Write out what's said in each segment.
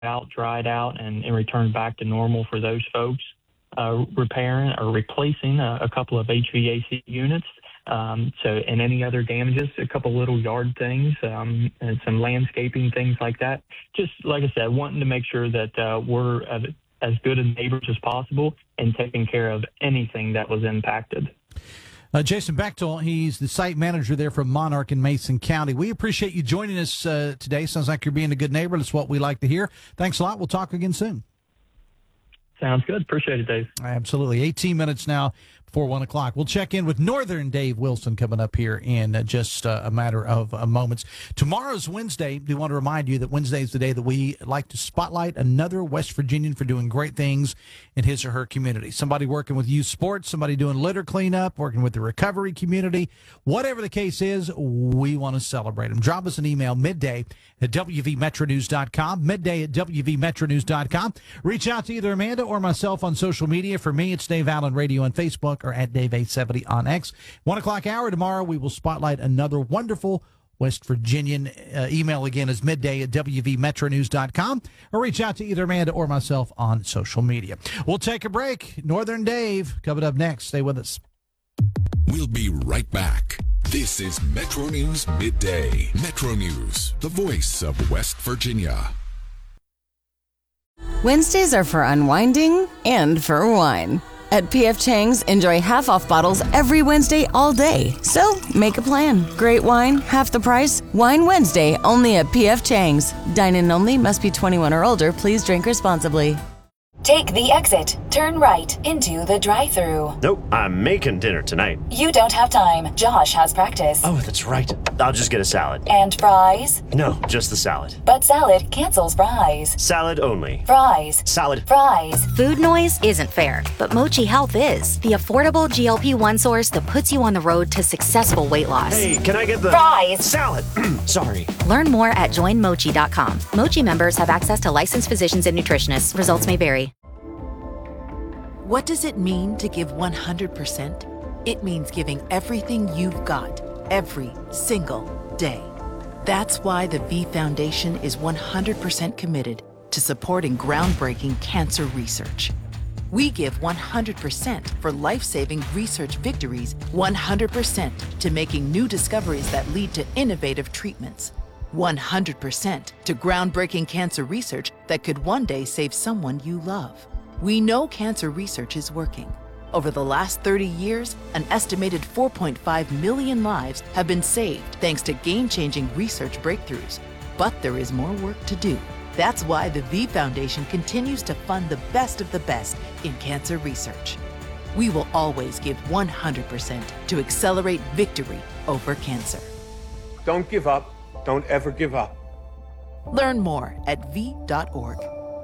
out, dried out, and returned back to normal for those folks. Repairing or replacing a couple of HVAC units. And any other damages, a couple little yard things, and some landscaping, things like that. Just like I said, wanting to make sure that we're as good as neighbors as possible and taking care of anything that was impacted. Jason Bechtel, he's the site manager there from Monarch in Mason County. We appreciate you joining us today. Sounds like you're being a good neighbor. That's what we like to hear. Thanks a lot. We'll talk again soon. Sounds good. Appreciate it, Dave. Absolutely. 18 minutes now before 1 o'clock. We'll check in with Northern Dave Wilson coming up here in just a matter of moments. Tomorrow's Wednesday. We want to remind you that Wednesday is the day that we like to spotlight another West Virginian for doing great things in his or her community. Somebody working with youth sports, somebody doing litter cleanup, working with the recovery community. Whatever the case is, we want to celebrate them. Drop us an email midday at wvmetronews.com, midday at wvmetronews.com. Reach out to either Amanda or myself on social media. For me, it's Dave Allen Radio on Facebook or at Dave870 on X. 1 o'clock hour tomorrow, we will spotlight another wonderful West Virginian. Email again is midday at wvmetronews.com, or reach out to either Amanda or myself on social media. We'll take a break. Northern Dave coming up next. Stay with us. We'll be right back. This is Metro News Midday. Metro News, the voice of West Virginia. Wednesdays are for unwinding and for wine. At P.F. Chang's, enjoy half-off bottles every Wednesday all day. So, make a plan. Great wine, half the price. Wine Wednesday, only at P.F. Chang's. Dine-in only, must be 21 or older. Please drink responsibly. Take the exit. Turn right into the drive-thru. Nope, I'm making dinner tonight. You don't have time. Josh has practice. Oh, that's right. I'll just get a salad. And fries? No, just the salad. But salad cancels fries. Salad only. Fries. Salad. Fries. Food noise isn't fair, but Mochi Health is. The affordable GLP-1 source that puts you on the road to successful weight loss. Hey, can I get the fries? Salad. Sorry. Learn more at joinmochi.com. Mochi members have access to licensed physicians and nutritionists. Results may vary. What does it mean to give 100%? It means giving everything you've got, every single day. That's why the V Foundation is 100% committed to supporting groundbreaking cancer research. We give 100% for life-saving research victories, 100% to making new discoveries that lead to innovative treatments, 100% to groundbreaking cancer research that could one day save someone you love. We know cancer research is working. Over the last 30 years, an estimated 4.5 million lives have been saved thanks to game-changing research breakthroughs. But there is more work to do. That's why the V Foundation continues to fund the best of the best in cancer research. We will always give 100% to accelerate victory over cancer. Don't give up. Don't ever give up. Learn more at v.org.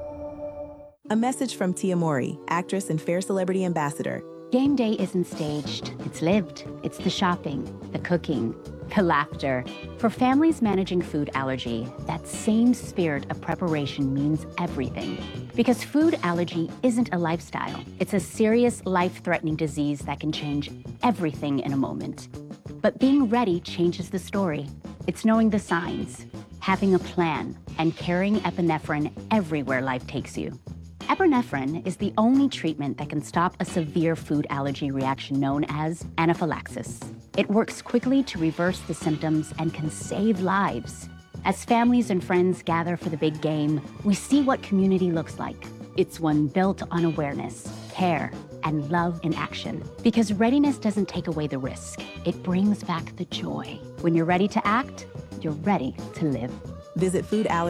A message from Tia Mori, actress and Fair Celebrity Ambassador. Game day isn't staged. It's lived. It's the shopping, the cooking, the laughter. For families managing food allergy, that same spirit of preparation means everything. Because food allergy isn't a lifestyle. It's a serious, life-threatening disease that can change everything in a moment. But being ready changes the story. It's knowing the signs, having a plan, and carrying epinephrine everywhere life takes you. Epinephrine is the only treatment that can stop a severe food allergy reaction known as anaphylaxis. It works quickly to reverse the symptoms and can save lives. As families and friends gather for the big game, we see what community looks like. It's one built on awareness, care, and love in action. Because readiness doesn't take away the risk. It brings back the joy. When you're ready to act, you're ready to live. Visit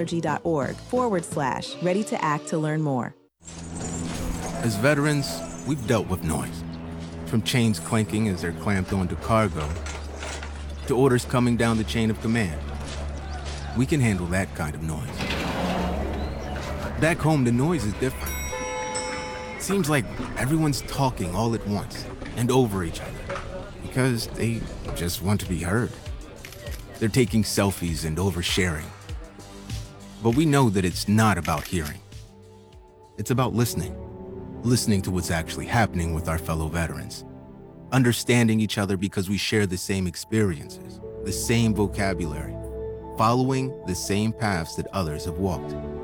foodallergy.org/ready to act to learn more. As veterans, we've dealt with noise. From chains clanking as they're clamped onto cargo, to orders coming down the chain of command. We can handle that kind of noise. Back home, the noise is different. It seems like everyone's talking all at once and over each other because they just want to be heard. They're taking selfies and oversharing. But we know that it's not about hearing. It's about listening. Listening to what's actually happening with our fellow veterans. Understanding each other because we share the same experiences, the same vocabulary, following the same paths that others have walked.